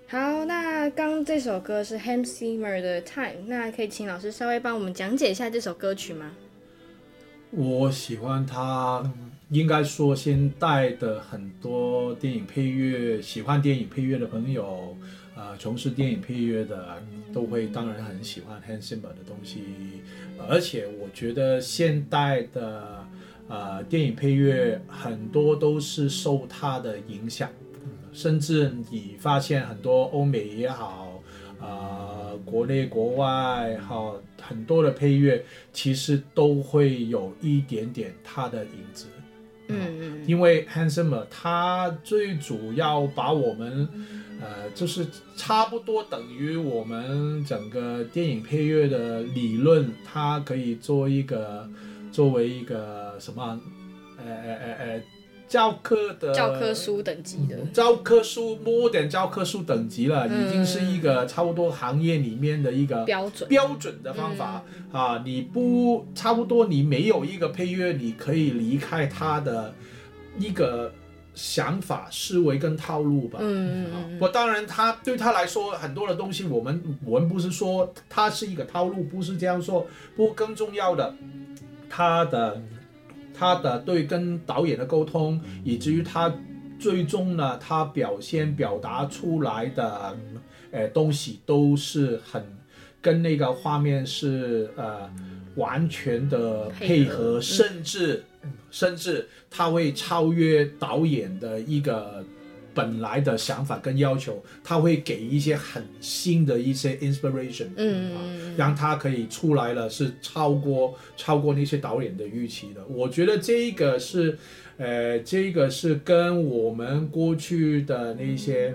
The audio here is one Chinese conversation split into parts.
好，那刚这首歌是 Hans Zimmer 的 Time， 那可以请老师稍微帮我们讲解一下这首歌曲吗？ 我喜欢他，应该说现代的很多电影配乐，喜欢电影配乐的朋友，从事电影配乐的都会当然很喜欢 Hans Zimmer 的东西，而且我觉得现代的电影配乐很多都是受他的影响，甚至你发现很多欧美也好，国内国外好很多的配乐，其实都会有一点点他的影子。因为 Hans Zimmer 他最主要把我们，就是差不多等于我们整个电影配乐的理论，它可以作为一个什么，教科书等级的modern 教科书等级了，已经是一个差不多行业里面的一个标准的方法你不差不多你没有一个配乐，你可以离开它的一个想法、思维跟套路吧。不，当然对他来说很多的东西，我们不是说它是一个套路，不是这样说。不过更重要的，他的对跟导演的沟通，以至于他最终呢，他表达出来的东西都是很跟那个画面是完全的配合，甚至他会超越导演的一个本来的想法跟要求，他会给一些很新的一些 inspiration，让他可以出来了是超过那些导演的预期的。我觉得这个是跟我们过去的那些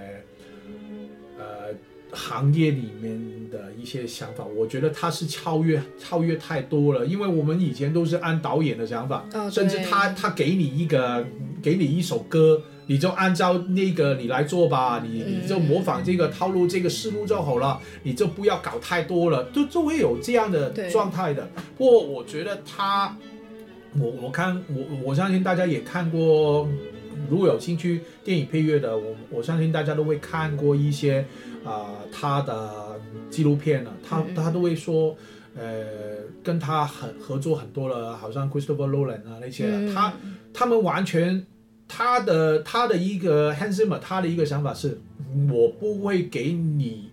行业里面的一些想法，我觉得他是超越太多了，因为我们以前都是按导演的想法，甚至他给你一首歌，你就按照那个你来做吧，你就模仿这个套路这个思路就好了，你就不要搞太多了，就会有这样的状态的。不过我觉得我相信大家也看过，如果有兴趣电影配乐的，我相信大家都会看过一些他的纪录片了，他都会说，跟他合作很多了，好像 Christopher Nolan 那些他们完全他的一个 Hans Zimmer 他的一个想法是，我不会给你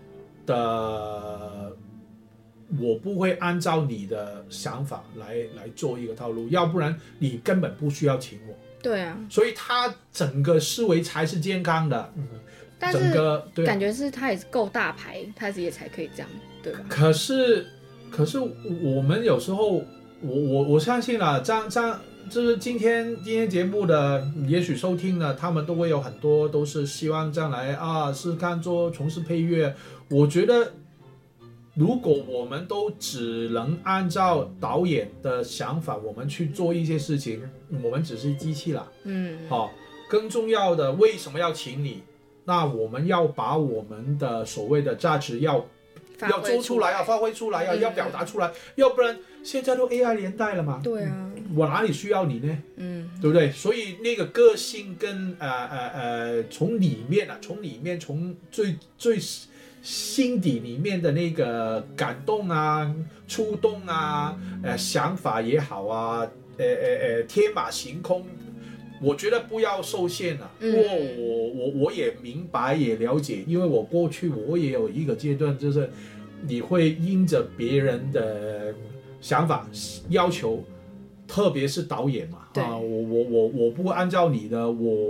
的。我不会按照你的想法来做一个套路，要不然你根本不需要请我。 对啊， 所以他整个思维才是健康的。 但是感觉是他也是够大牌，他也才可以这样，对吧？ 可是我们有时候，我相信了，这样就是今天节目的也许收听了，他们都会有很多都是希望这样来试看从事配乐。我觉得如果我们都只能按照导演的想法我们去做一些事情，我们只是机器了。更重要的，为什么要请你？那我们要把我们的所谓的价值要做出来，要发挥出来，要表达出来，要不然现在都 AI 年代了嘛。 对啊， 我哪里需要你呢？对不对？所以那个个性跟从里面从最心底里面的那个感动触动想法也好天马行空，我觉得不要受限了。不过我也明白也了解，因为我过去我也有一个阶段，就是你会因着别人的想法要求，特别是导演嘛我不按照你的，